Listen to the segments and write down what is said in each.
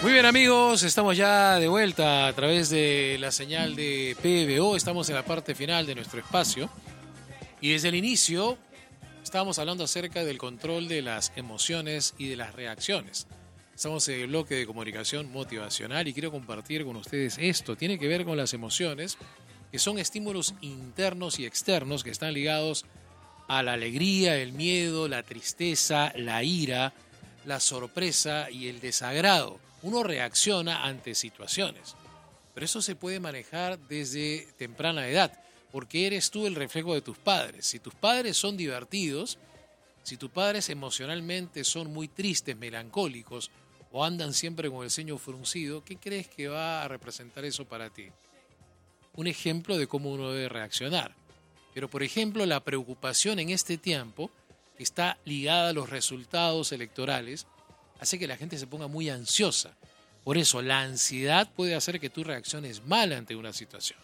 Muy bien, amigos, estamos ya de vuelta a través de la señal de PBO. Estamos en la parte final de nuestro espacio y desde el inicio estábamos hablando acerca del control de las emociones y de las reacciones. Estamos en el bloque de comunicación motivacional y quiero compartir con ustedes esto. Tiene que ver con las emociones, que son estímulos internos y externos que están ligados a la alegría, el miedo, la tristeza, la ira, la sorpresa y el desagrado. Uno reacciona ante situaciones, pero eso se puede manejar desde temprana edad, porque eres tú el reflejo de tus padres. Si tus padres son divertidos, si tus padres emocionalmente son muy tristes, melancólicos, o andan siempre con el ceño fruncido, ¿qué crees que va a representar eso para ti? Un ejemplo de cómo uno debe reaccionar. Pero, por ejemplo, la preocupación en este tiempo, que está ligada a los resultados electorales, hace que la gente se ponga muy ansiosa. Por eso, la ansiedad puede hacer que tú reacciones mal ante una situación.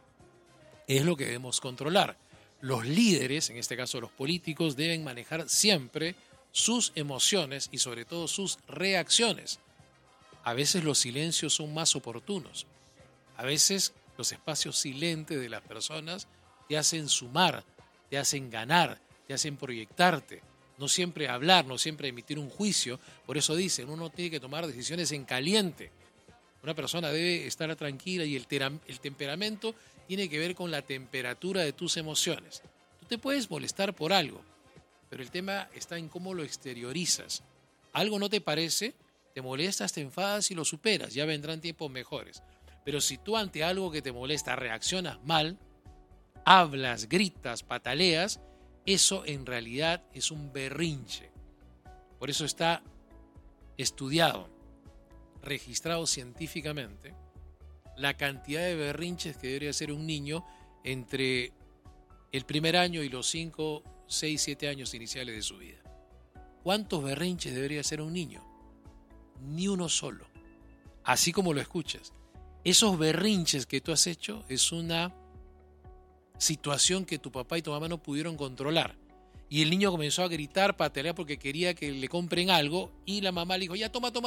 Es lo que debemos controlar. Los líderes, en este caso los políticos, deben manejar siempre sus emociones y sobre todo sus reacciones. A veces los silencios son más oportunos. A veces los espacios silentes de las personas te hacen sumar, te hacen ganar, te hacen proyectarte. No siempre hablar, no siempre emitir un juicio. Por eso dicen, uno tiene que tomar decisiones en caliente. Una persona debe estar tranquila y el temperamento tiene que ver con la temperatura de tus emociones. Tú te puedes molestar por algo, pero el tema está en cómo lo exteriorizas. Algo no te parece, te molestas, te enfadas y lo superas. Ya vendrán tiempos mejores. Pero si tú ante algo que te molesta reaccionas mal, hablas, gritas, pataleas, eso en realidad es un berrinche. Por eso está estudiado, registrado científicamente, la cantidad de berrinches que debería hacer un niño entre el primer año y los 5, 6, 7 años iniciales de su vida. ¿Cuántos berrinches debería hacer un niño? Ni uno solo. Así como lo escuchas. Esos berrinches que tú has hecho es una situación que tu papá y tu mamá no pudieron controlar. Y el niño comenzó a gritar, patalear porque quería que le compren algo y la mamá le dijo, ya toma.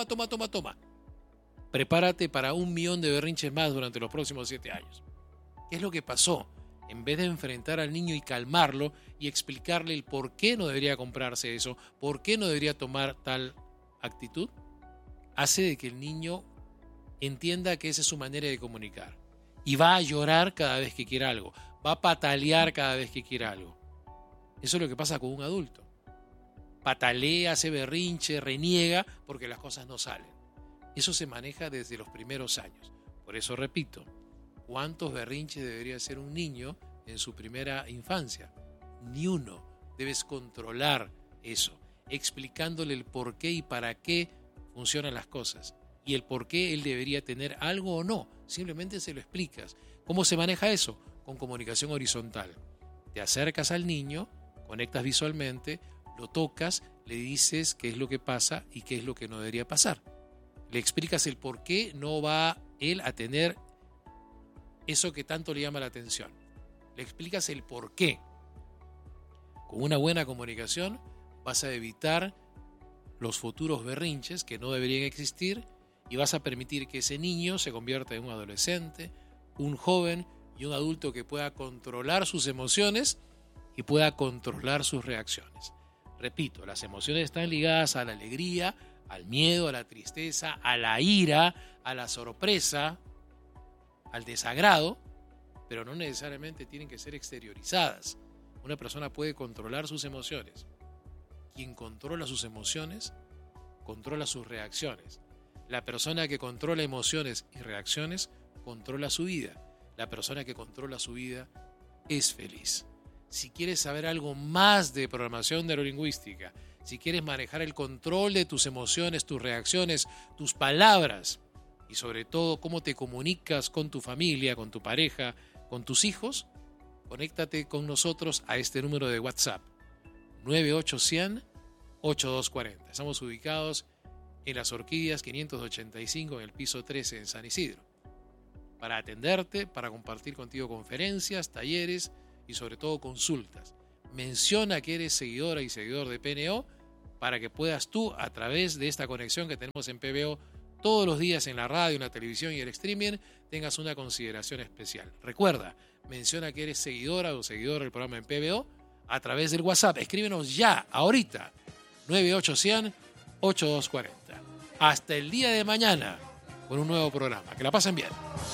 Prepárate para 1.000.000 de berrinches más durante los próximos 7 años. ¿Qué es lo que pasó? En vez de enfrentar al niño y calmarlo y explicarle el por qué no debería comprarse eso, por qué no debería tomar tal actitud, hace de que el niño entienda que esa es su manera de comunicar. Y va a llorar cada vez que quiera algo. Va a patalear cada vez que quiera algo. Eso es lo que pasa con un adulto. Patalea, hace berrinche, reniega porque las cosas no salen. Eso se maneja desde los primeros años. Por eso repito, ¿cuántos berrinches debería hacer un niño en su primera infancia? Ni uno. Debes controlar eso, explicándole el por qué y para qué funcionan las cosas. Y el por qué él debería tener algo o no. Simplemente se lo explicas. ¿Cómo se maneja eso? Con comunicación horizontal. Te acercas al niño, conectas visualmente, lo tocas, le dices qué es lo que pasa y qué es lo que no debería pasar. Le explicas el por qué no va él a tener eso que tanto le llama la atención. Le explicas el por qué. Con una buena comunicación vas a evitar los futuros berrinches que no deberían existir y vas a permitir que ese niño se convierta en un adolescente, un joven y un adulto que pueda controlar sus emociones y pueda controlar sus reacciones. Repito, las emociones están ligadas a la alegría, al miedo, a la tristeza, a la ira, a la sorpresa, al desagrado, pero no necesariamente tienen que ser exteriorizadas. Una persona puede controlar sus emociones. Quien controla sus emociones, controla sus reacciones. La persona que controla emociones y reacciones, controla su vida. La persona que controla su vida es feliz. Si quieres saber algo más de programación neurolingüística, si quieres manejar el control de tus emociones, tus reacciones, tus palabras y sobre todo cómo te comunicas con tu familia, con tu pareja, con tus hijos, conéctate con nosotros a este número de WhatsApp 98100-8240. Estamos ubicados en Las Orquídeas 585 en el piso 13 en San Isidro. Para atenderte, para compartir contigo conferencias, talleres y sobre todo consultas. Menciona que eres seguidora y seguidor de PNO para que puedas tú, a través de esta conexión que tenemos en PBO, todos los días en la radio, en la televisión y el streaming, tengas una consideración especial. Recuerda, menciona que eres seguidora o seguidor del programa en PBO a través del WhatsApp. Escríbenos ya, ahorita, 9800-8240. Hasta el día de mañana con un nuevo programa. Que la pasen bien.